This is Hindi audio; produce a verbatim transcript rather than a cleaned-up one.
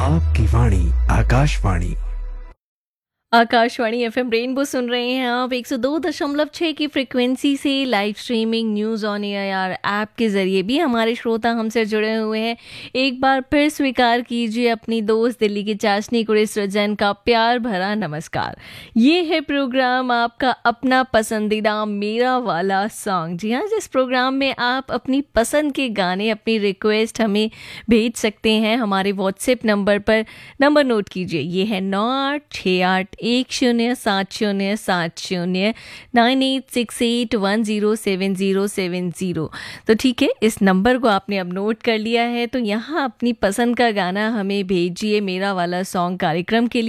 आपकी वाणी आकाशवाणी। आकाशवाणी एफएम रेनबो सुन रहे हैं आप एक सौ दो दशमलव छह की फ्रिक्वेंसी से। Live streaming news on AIR app के ज़रिए भी हमारे श्रोता हमसे जुड़े हुए हैं। एक बार फिर स्वीकार कीजिए अपनी दोस्त दिल्ली की चाशनी कुड़ी सृजन का प्यार भरा नमस्कार। ये है प्रोग्राम आपका अपना पसंदीदा मेरा वाला सॉन्ग। जी हाँ, जिस प्रोग्राम में आप अपनी पसंद के गाने, अपनी रिक्वेस्ट हमें भेज सकते हैं हमारे व्हाट्सएप नंबर पर। नंबर नोट कीजिए, ये है नौ आठ छः आठ एक शून्य सात शून्य सात शून्य nine eight six eight one zero seven zero seven zero. तो ठीक है, इस नंबर को आपने अब नोट कर लिया है, तो यहाँ अपनी पसंद का गाना हमें भेजिए मेरा वाला सॉन्ग कार्यक्रम के लिए।